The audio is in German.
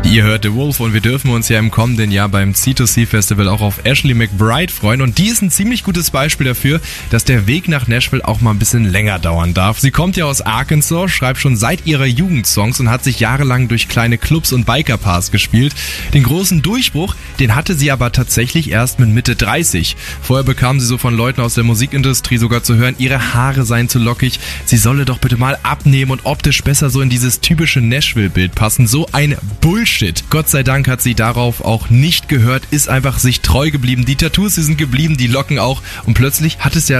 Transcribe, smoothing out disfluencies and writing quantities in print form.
Ihr hört The Wolf und wir dürfen uns ja im kommenden Jahr beim C2C Festival auch auf Ashley McBryde freuen. Und die ist ein ziemlich gutes Beispiel dafür, dass der Weg nach Nashville auch mal ein bisschen länger dauern darf. Sie kommt ja aus Arkansas, schreibt schon seit ihrer Jugend Songs und hat sich jahrelang durch kleine Clubs und Bikerpars gespielt. Den großen Durchbruch, den hatte sie aber tatsächlich erst mit Mitte 30. Vorher bekam sie so von Leuten aus der Musikindustrie sogar zu hören, ihre Haare seien zu lockig, sie solle doch bitte mal abnehmen und optisch besser so in dieses typische Nashville-Bild passen. So ein Bullshit. Gott sei Dank hat sie darauf auch nicht gehört, ist einfach sich treu geblieben. Die Tattoos, die sind geblieben, die Locken auch. Und plötzlich hat es ja